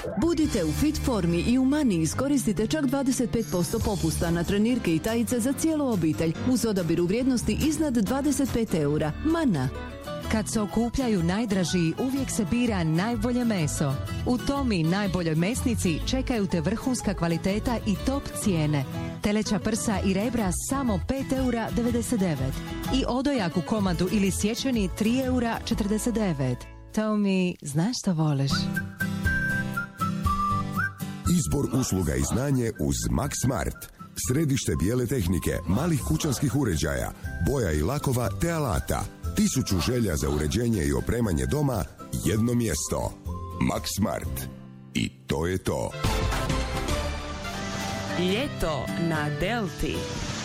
Budite u fit formi i u Mani iskoristite čak 25% popusta na trenirke i tajice za cijelu obitelj uz odabir u vrijednosti iznad 25 eura. Mana. Kad se okupljaju najdražiji, uvijek se bira najbolje meso. U Tomi najboljoj mesnici čekaju te vrhunska kvaliteta i top cijene. Teleća prsa i rebra samo 5,99 eura. I odojak u komadu ili sječeni 3,49 eura. Tomi, znaš što voliš? Izbor usluga i znanje uz Maxmart. Središte bijele tehnike, malih kućanskih uređaja, boja i lakova te alata. 1000 želja za uređenje i opremanje doma, jedno mjesto. Maxmart. I to je to. Ljeto na Delti.